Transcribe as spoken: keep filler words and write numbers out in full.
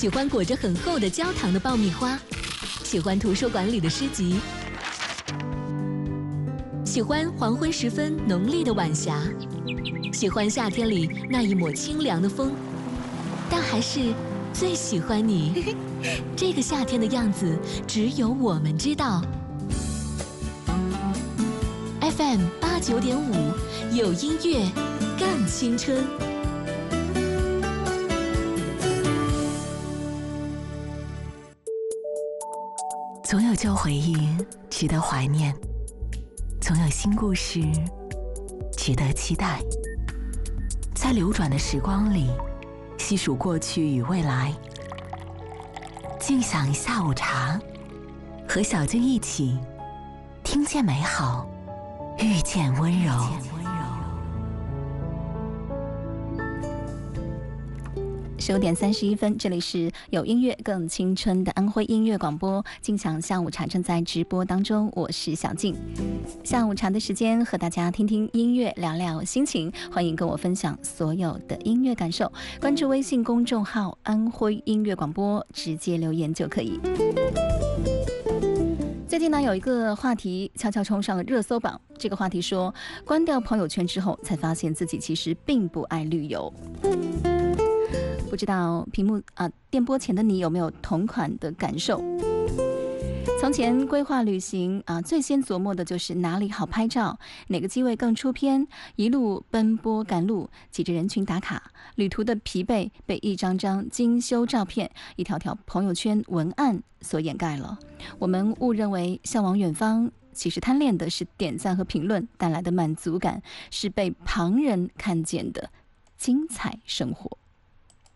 喜欢裹着很厚的焦糖的爆米花，喜欢图书馆里的诗集，喜欢黄昏时分浓丽的晚霞，喜欢夏天里那一抹清凉的风，但还是最喜欢你。这个夏天的样子，只有我们知道。F M 八九点五，有音乐更青春。 总有旧回忆值得怀念，总有新故事值得期待。在流转的时光里，细数过去与未来，静享下午茶，和小静一起听见美好，遇见温柔。 十五点三十一分，这里是有音乐更青春的安徽音乐广播，静享下午茶正在直播当中，我是小静。下午茶的时间，和大家听听音乐，聊聊心情，欢迎跟我分享所有的音乐感受。关注微信公众号安徽音乐广播，直接留言就可以。最近呢，有一个话题悄悄冲上了热搜榜。这个话题说，关掉朋友圈之后，才发现自己其实并不爱旅游。不知道屏幕啊、呃、电波前的你有没有同款的感受？从前规划旅行啊、呃，最先琢磨的就是哪里好拍照，哪个机位更出片，一路奔波赶路，挤着人群打卡，旅途的疲惫被一张张精修照片、一条条朋友圈文案所掩盖了。我们误认为向往远方，其实贪恋的是点赞和评论带来的满足感，是被旁人看见的精彩生活。